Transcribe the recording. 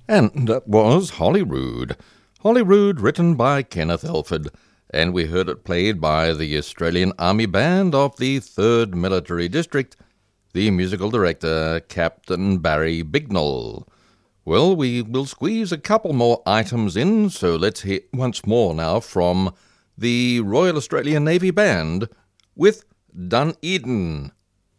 And that was Holyrood. Holyrood, written by Kenneth Elford, and we heard it played by the Australian Army Band of the 3rd Military District, the musical director, Captain Barry Bignell. Well, we will squeeze a couple more items in, so let's hear once more now from the Royal Australian Navy Band with Dunedin.